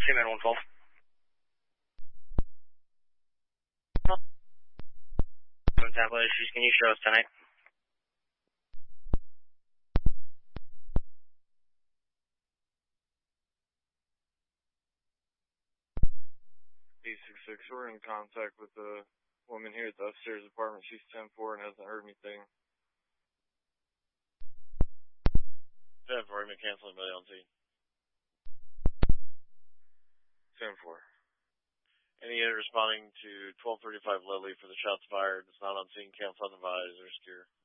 Seaman 112. Tablet issues, can you show us tonight? D66, we're in contact with the woman here at the upstairs apartment. She's 10-4 and hasn't heard anything. 10-4, I'm canceling Billy on scene. 10-4. Any unit responding to 1235 Ledley for the shots fired. It's not on scene, can't find the visor, secure.